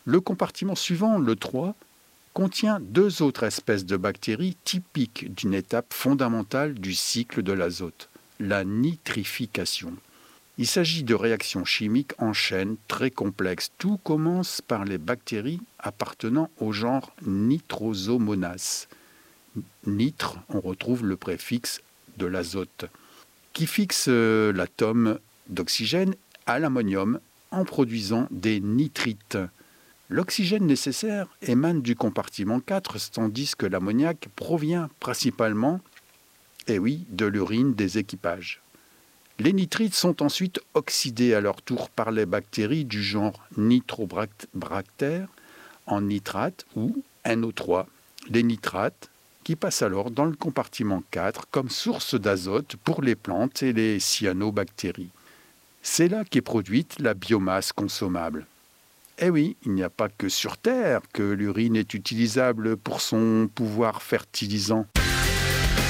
Le compartiment suivant, le 3, contient deux autres espèces de bactéries typiques d'une étape fondamentale du cycle de l'azote, la nitrification. Il s'agit de réactions chimiques en chaîne très complexes. Tout commence par les bactéries appartenant au genre Nitrosomonas. Nitre, on retrouve le préfixe de l'azote, qui fixe l'atome d'oxygène à l'ammonium en produisant des nitrites. L'oxygène nécessaire émane du compartiment 4, tandis que l'ammoniac provient principalement, de l'urine des équipages. Les nitrites sont ensuite oxydés à leur tour par les bactéries du genre Nitrobacter en nitrate ou NO3. Les nitrates qui passent alors dans le compartiment 4 comme source d'azote pour les plantes et les cyanobactéries. C'est là qu'est produite la biomasse consommable. Il n'y a pas que sur Terre que l'urine est utilisable pour son pouvoir fertilisant.